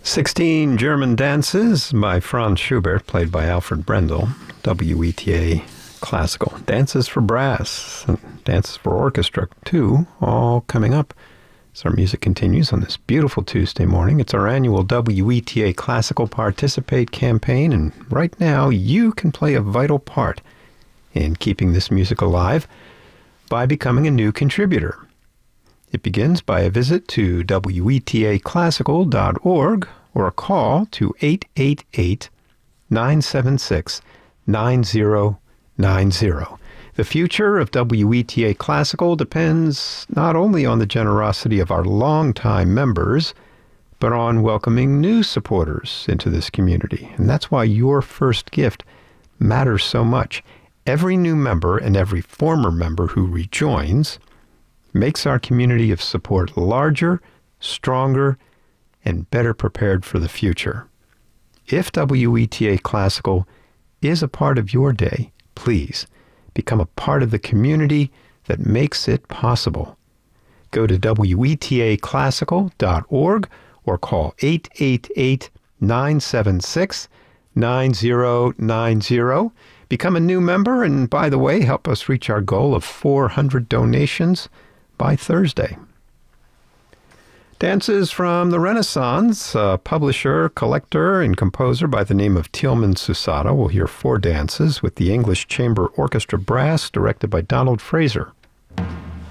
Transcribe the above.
16 German Dances by Franz Schubert, played by Alfred Brendel, WETA Classical. Dances for brass, and dances for orchestra, too, all coming up as our music continues on this beautiful Tuesday morning. It's our annual WETA Classical Participate campaign, and right now you can play a vital part in keeping this music alive by becoming a new contributor. It begins by a visit to wetaclassical.org or a call to 888-976-9090. The future of WETA Classical depends not only on the generosity of our longtime members, but on welcoming new supporters into this community. And that's why your first gift matters so much. Every new member and every former member who rejoins makes our community of support larger, stronger, and better prepared for the future. If WETA Classical is a part of your day, please become a part of the community that makes it possible. Go to wetaclassical.org or call 888-976-9090. Become a new member, and by the way, help us reach our goal of 400 donations by Thursday. Dances from the Renaissance, a publisher, collector, and composer by the name of Tilman Susato. We'll hear 4 dances with the English Chamber Orchestra Brass, directed by Donald Fraser.